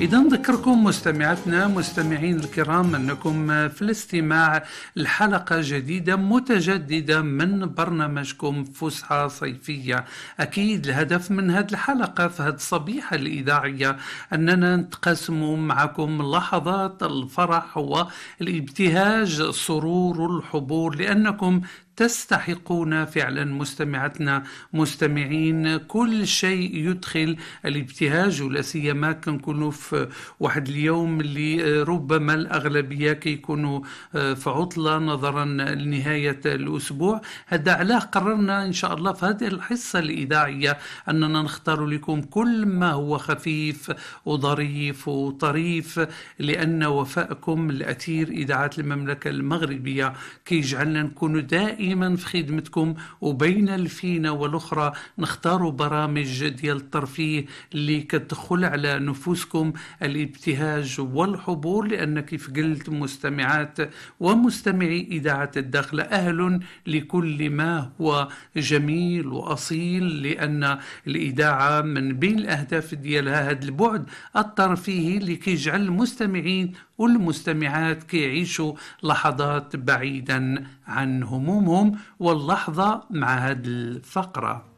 إذا نذكركم مستمعاتنا مستمعين الكرام أنكم في الاستماع لحلقة جديدة متجددة من برنامجكم فسحة صيفية. أكيد الهدف من هذه الحلقة في هذه الصبيحة الإذاعية أننا نتقاسم معكم لحظات الفرح والابتهاج، السرور والحبور، لأنكم تستحقون فعلا مستمعتنا مستمعين كل شيء يدخل الابتهاج، ولا سيما كنكونوا في واحد اليوم اللي ربما الأغلبية كيكونوا في عطلة نظرا لنهاية الأسبوع. هذا علاه قررنا إن شاء الله في هذه الحصة الإذاعية أننا نختار لكم كل ما هو خفيف وظريف وطريف، لأن وفاءكم الأثير إذاعة المملكة المغربية كيجعلنا نكون دائما في خدمتكم، وبين الفينة والأخرى نختار برامج ديال الترفيه اللي كتدخل على نفوسكم الابتهاج والحبور، لأن كيف قلت مستمعات ومستمعي إذاعة الداخل أهل لكل ما هو جميل وأصيل، لأن الإذاعة من بين الأهداف ديالها هذا البعد الترفيهي اللي كيجعل المستمعين والمستمعات كيعيشوا لحظات بعيدا عن همومهم. واللحظة مع هذه الفقرة.